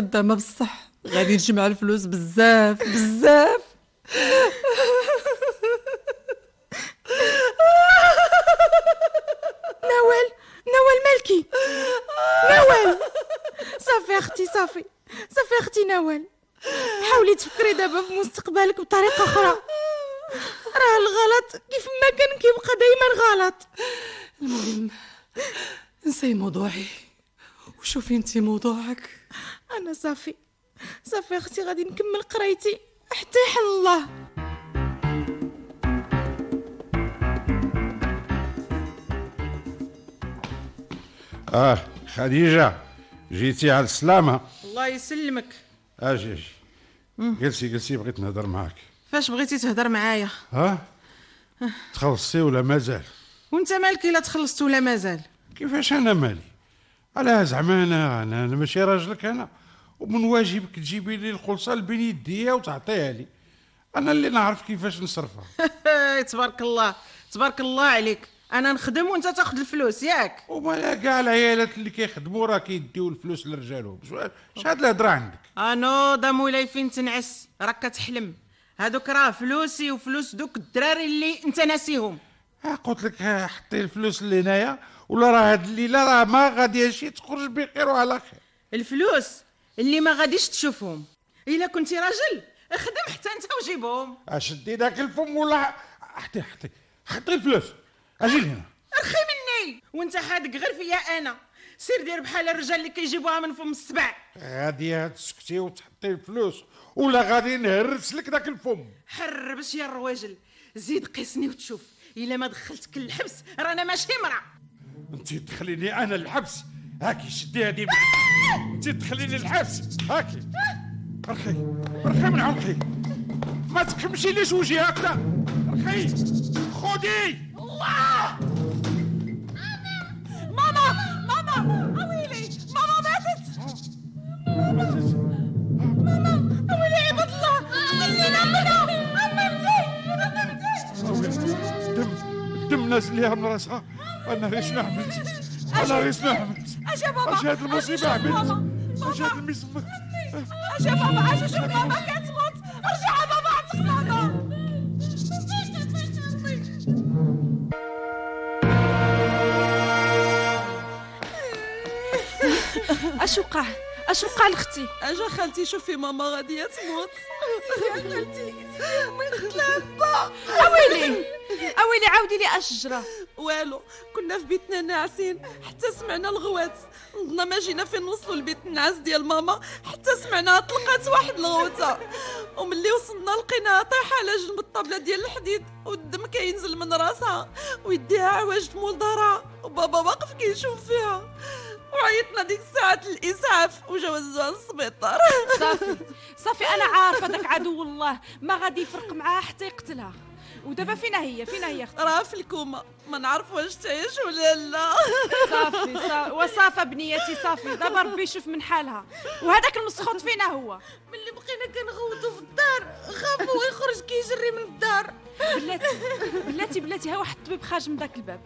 خدامه بصح، غادي نجمع الفلوس بزاف بزاف. نوال مالكي؟ نوال صافي اختي، صافي اختي نوال، حاولي تفكري دابا في مستقبلك بطريقه اخرى. راه الغلط كيف ما كان كيبقى دايما غلط. المهم نسي موضوعي وشوفي انتي موضوعك. انا صافي اختي غادي نكمل قرايتي حتى يحل الله. خديجة، جيتي على السلامة. الله يسلمك. اجي جلسي بغيت نهضر معاك. فاش بغيتي تهضر معايا؟ تخلصتي ولا مازال؟ وانت مالك الا تخلصت ولا مازال؟ كيفاش انا مالي؟ على زعما انا ماشي راجلك انا، ومن واجبك تجيبي لي الخلصه لبين يديا وتعطيها لي، انا اللي نعرف كيفاش نصرفها. تبارك الله عليك، انا نخدم وانت تاخذ الفلوس ياك؟ ومالا كاع العيالات اللي كيخدموا راه كيديو الفلوس لرجالهم. شحال الهضره عندك؟ نوضه مولاي فين تنعس، راك كتحلم. هادوك راه فلوسي وفلوس دوك الدراري اللي انت ناسيهم. قلت لك حطي الفلوس اللي هنايا، ولا راه هاد الليله راه ما غاديش تخرج بخير وعلى خير. الفلوس اللي ما غاديش تشوفهم، الا كنتي راجل اخدم حتى انت وجيبهم. اشدي داك الفم ولا حطي الفلوس. اجي هنا. ارخي مني، وانت حادق غير فيا انا. سير دير بحال الرجال اللي كيجيبوها من فم السبع. غادي تسكتي وتحطي الفلوس ولا غادي نهرس لك داك الفم. حر باش يا الرواجل، زيد قيسني وتشوف، الا ما دخلتك الحبس رانا ماشي مرا. انت تدخليني انا الحبس؟ هاكي شدي هادي. انت تدخليني الحبس؟ هاكي ارخي من عنقي، ما تكمشي ليش وجهي هكذا. ارخي خودي. الله! ماما اويلي، ماما ماتت. ماما اويلي، عباد الله خلينا منها. الدم نازل ليها من راسها. انا غير شنو عملت؟ اش هاد المصيبه عملت؟ اش هاد المصيبه؟ اجا بابا، اجا شوف ماما كتموت. رجع بابا، عتق ماما. اش وقع لختي؟ اجا خالتي شوفي ماما غاديه تموت. يا خالتي من خلابه. اويلي عاودي لي اش جرى. والو، كنا في بيتنا ناعسين حتى سمعنا الغوات. نضنا ما جينا فين نوصلوا لبيت النعاس ديال ماما حتى سمعنا طلقات واحد الغوته، وملي وصلنا لقيناها طايحه على جنب الطابله ديال الحديد، والدم كينزل من راسها ويديها عواج مول دارها، وبابا واقف كيشوف فيها. وعيطنا ديك الساعه الاسعاف وجاو وزوها للسبيطار. صافي انا عارفه داك عدو الله ما غادي يفرق معاها حتى يقتلها. ودابا فين هي اختي؟ راه في الكوما، ما نعرف واش تعيش ولا لا. صافي وصافه بنيتي، صافي دابا ربي يشوف من حالها. وهذاك المسخوط فينا هو؟ ملي بقينا كنغوتو في الدار خافوا يخرج كيجري من الدار. بلاتي ها واحد الطبيب خارج من داك الباب.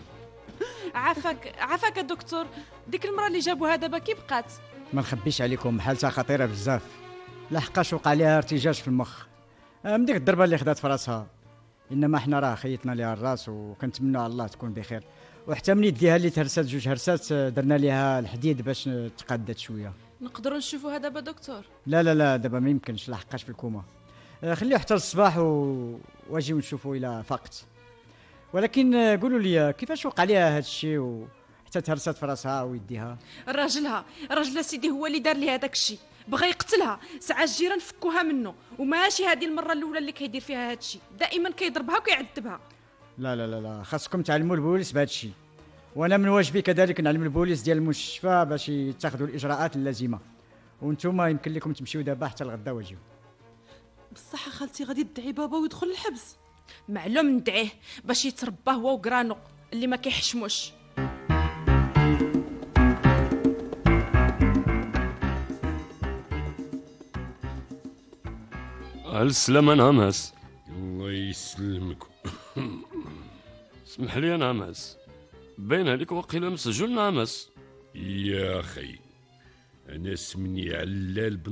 عافاك الدكتور، ديك المراه اللي جابوها دابا كي بقات؟ ما نخبيش عليكم، حالتها خطيره بزاف، لحقاش وقع لها ارتجاج في المخ من ديك الضربه اللي خدات في راسها. انما احنا راه خيطنا ليها الراس وكنتمنوا على الله تكون بخير، وحتى من يديها اللي تهرست 2 هرسات درنا ليها الحديد باش تقادت شويه. نقدروا نشوفوها دابا دكتور؟ لا دابا ما يمكنش، لحقاش في الكوما. خليه حتى الصباح واجيو نشوفوا الى فقت. ولكن قولوا لي كيفاش وقع ليها هذا الشيء وحتى تهرست في راسها ويديها؟ راجلها سيدي هو اللي دار ليها داك الشيء، بغى يقتلها. ساعه الجيران فكوها منه، وماشي هذه المره الاولى اللي كيدير فيها هذا الشيء، دائما كيضربها وكيعذبها. لا خاصكم تعلموا البوليس بهذا الشيء، وانا من واجبي كذلك نعلم البوليس ديال المستشفى باش يتخذوا الاجراءات اللازمه. وانتم يمكن لكم تمشيو دابا حتى الغدا واجيو. بصح خالتي غادي تدعي بابا ويدخل الحبس. معلوم ندعيه باش يتربى هو وقرانو اللي ما كيحشموش. على السلامة نعماس. الله يسلمك. اسمح لي نعماس، باين عليك وقيلا مسجون نعماس. يا اخي انا اسمني علال